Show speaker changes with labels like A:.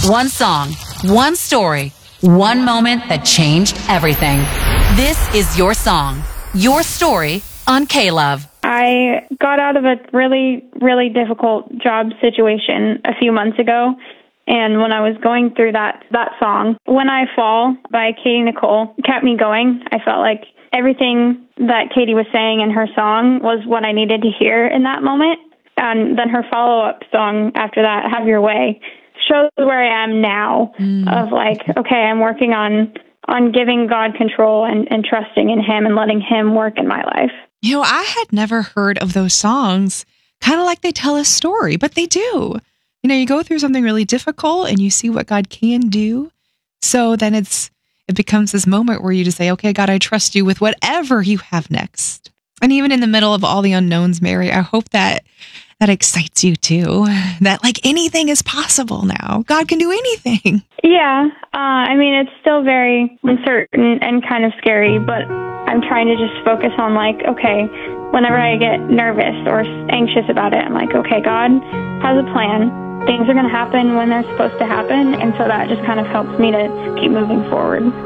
A: One song, one story, one moment that changed everything. This is your song, your story on K-Love.
B: I got out of a really, really difficult job situation a few months ago. And when I was going through that song, When I Fall by Katie Nicole, kept me going. I felt like everything that Katie was saying in her song was what I needed to hear in that moment. And then her follow-up song after that, Have Your Way, shows where I am now of like, okay, I'm working on giving God control and trusting in him and letting him work in my life.
C: You know, I had never heard of those songs, kind of like they tell a story, but they do. You know, you go through something really difficult and you see what God can do. So then it becomes this moment where you just say, okay, God, I trust you with whatever you have next. And even in the middle of all the unknowns, Mary, I hope that excites you too, that like anything is possible now. God can do anything.
B: Yeah. I mean, it's still very uncertain and kind of scary, but I'm trying to just focus on like, okay, whenever I get nervous or anxious about it, I'm like, okay, God has a plan. Things are going to happen when they're supposed to happen. And so that just kind of helps me to keep moving forward.